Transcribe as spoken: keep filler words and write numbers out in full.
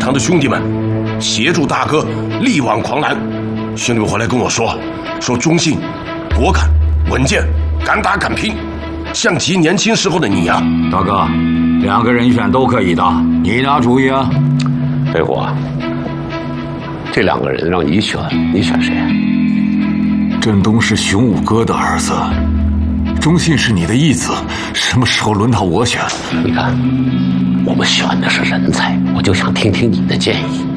场的兄弟们，协助大哥力挽狂澜。兄弟们回来跟我说，说忠信、果敢、稳健、敢打敢拼，像极年轻时候的你啊！ 大哥，两个人选都可以的，你拿主意啊！ 飞虎，这两个人让你选，你选谁？ 振东是熊武哥的儿子，忠信是你的义子，什么时候轮到我选？ 你看，我们选的是人才，我就想听听你的建议。